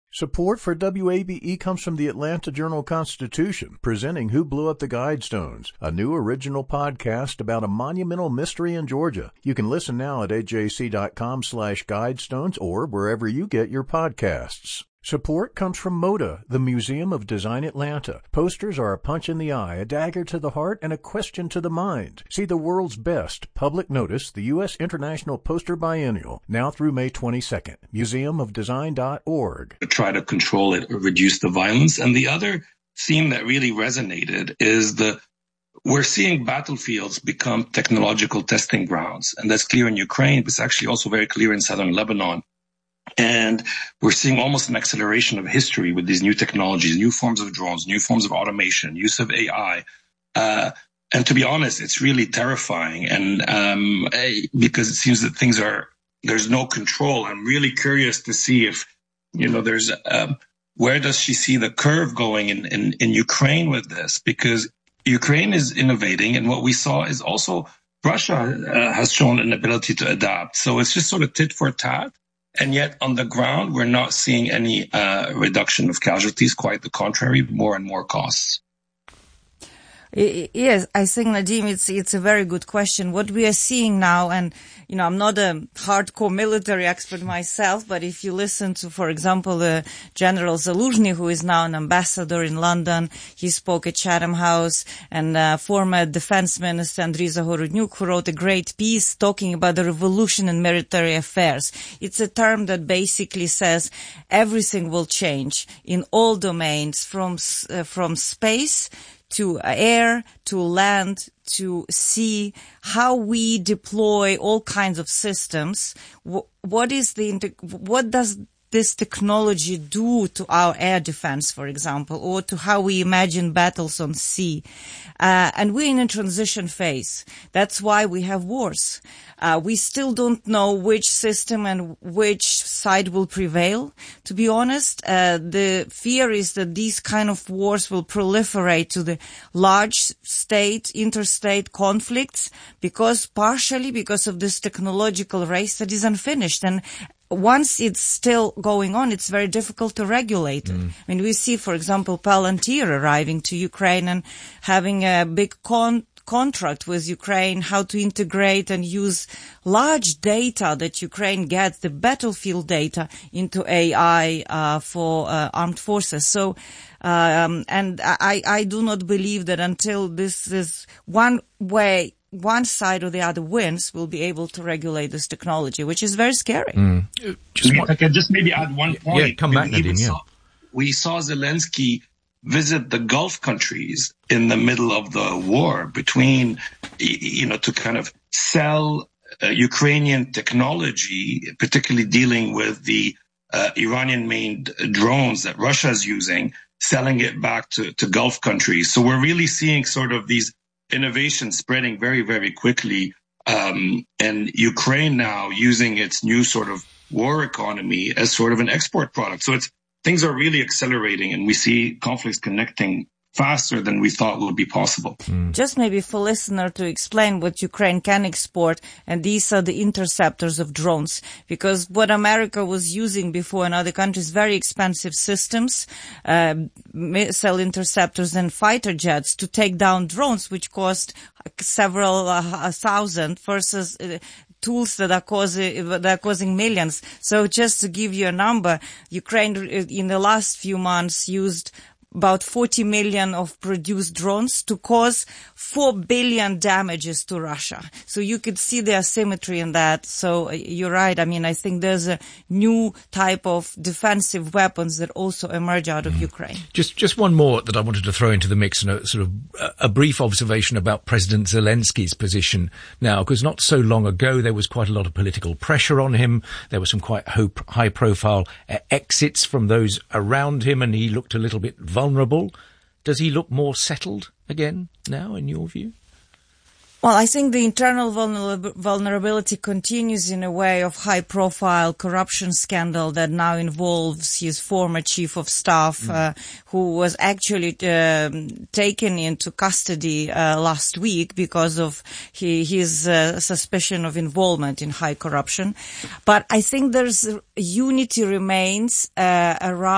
Support for WABE comes from the Atlanta Journal-Constitution, presenting Who Blew Up the Guidestones, a new original podcast about a monumental mystery in Georgia. You can listen now at ajc.com/guidestones or wherever you get your podcasts. Support comes from MODA, the Museum of Design Atlanta. Posters are a punch in the eye, a dagger to the heart, and a question to the mind. See the world's best public notice, the U.S. International Poster Biennial, now through May 22nd. museumofdesign.org. Try to control it or reduce the violence. And the other theme that really resonated is we're seeing battlefields become technological testing grounds. And that's clear in Ukraine, but it's actually also very clear in southern Lebanon. And we're seeing almost an acceleration of history with these new technologies, new forms of drones, new forms of automation, use of AI. And to be honest, it's really terrifying. And because it seems that there's no control. I'm really curious to see if, there's where does she see the curve going in Ukraine with this? Because Ukraine is innovating, and what we saw is also Russia has shown an ability to adapt. So it's just sort of tit for tat. And yet on the ground, we're not seeing any reduction of casualties. Quite the contrary, more and more costs. Yes, I think, Nadim, it's a very good question. What we are seeing now, and, I'm not a hardcore military expert myself, but if you listen to, for example, General Zaluzhny, who is now an ambassador in London, he spoke at Chatham House, and former Defense Minister Andriy Zagorodnyuk, who wrote a great piece talking about the revolution in military affairs. It's a term that basically says everything will change in all domains, from space to air, to land, to sea, how we deploy all kinds of systems. What does this technology do to our air defense, for example, or to how we imagine battles on sea? And we're in a transition phase. That's why we have wars. We still don't know which system and which side will prevail. To be honest, the fear is that these kind of wars will proliferate to the large interstate conflicts, partially because of this technological race that is unfinished. And once it's still going on, it's very difficult to regulate it. I mean, we see, for example, Palantir arriving to Ukraine and having a big contract with Ukraine, how to integrate and use large data that Ukraine gets, the battlefield data, into AI for armed forces. So, and I do not believe that until this is one side or the other wins, we'll be able to regulate this technology, which is very scary. I can just maybe add one point. Yeah, come back, Nadim. We saw Zelensky visit the Gulf countries in the middle of the war between, to kind of sell Ukrainian technology, particularly dealing with the Iranian-made drones that Russia is using, selling it back to Gulf countries. So we're really seeing sort of these innovation spreading very, very quickly, and Ukraine now using its new sort of war economy as sort of an export product. So things are really accelerating, and we see conflicts connecting faster than we thought would be possible. Just maybe for listener to explain what Ukraine can export, and these are the interceptors of drones, because what America was using before in other countries, very expensive systems, missile interceptors and fighter jets to take down drones, which cost several thousand, versus tools that are causing millions. So just to give you a number, Ukraine in the last few months used about 40 million of produced drones to cause 4 billion damages to Russia. So you could see the asymmetry in that. So you're right. I mean, I think there's a new type of defensive weapons that also emerge out of Ukraine. Just one more that I wanted to throw into the mix, and a sort of a brief observation about President Zelensky's position now, because not so long ago there was quite a lot of political pressure on him. There were some quite high-profile exits from those around him, and he looked a little bit vulnerable. Does he look more settled again now, in your view? Well, I think the internal vulnerability continues in a way of high-profile corruption scandal that now involves his former chief of staff, who was actually taken into custody last week because of his suspicion of involvement in high corruption. But I think unity remains around